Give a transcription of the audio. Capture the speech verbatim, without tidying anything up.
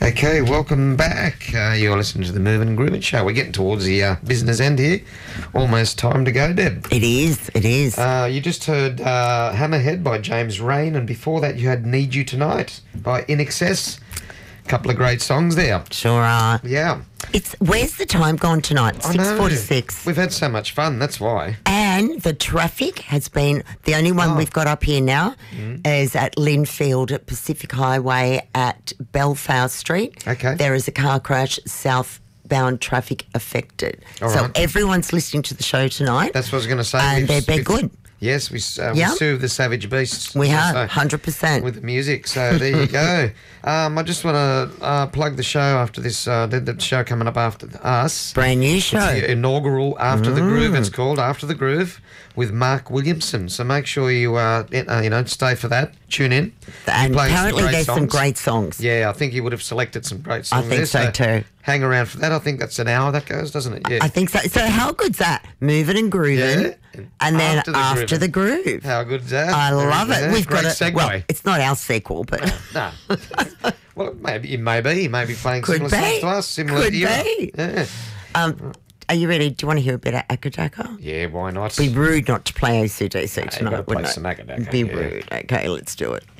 Okay, welcome back. Uh, you're listening to the Moving and Grooving Show. We're getting towards the uh, business end here. Almost time to go, Deb. It is, it is. Uh, you just heard uh, Hammerhead by James Rain, and before that you had Need You Tonight by In Excess. Couple of great songs there. Sure are. Yeah. It's Where's the time gone tonight? I know. six forty-six. We've had so much fun, that's why. And the traffic has been, the only one Oh. we've got up here now Mm. is at Linfield at Pacific Highway at Belfast Street. Okay. There is a car crash, southbound traffic affected. All so right. everyone's listening to the show tonight. That's what I was going to say. And We've- they've been we've- good. Yes, we, uh, we Yeah. serve the Savage Beasts. We as I have, say, one hundred percent. with the music. So there you go. Um, I just want to uh, plug the show after this. Uh, the, the show coming up after us. Brand new show. It's the inaugural After the Groove. Mm. It's called After the Groove with Mark Williamson. So make sure you uh, uh you know stay for that. Tune in. And He plays some apparently great there's some songs. great songs. Yeah, I think he would have selected some great I songs. think there, so too. Hang around for that. I think that's an hour that goes, doesn't it? Yeah. I think so. So how good's that? Moving and grooving, Yeah. and then After after the the, grooving. groove. How good is that? I Very love good. it. We've Great got a segue. well. It's not our sequel, but No. Well, maybe it may be. He may be playing Could similar songs be. to us, similar Could to you. be. Yeah. um, are you ready? Do you want to hear a bit of Akadaka? Yeah, why not? Be rude not to play A C D C you've tonight, gotta play wouldn't it? some Akadaka, Be yeah. rude. Okay, let's do it.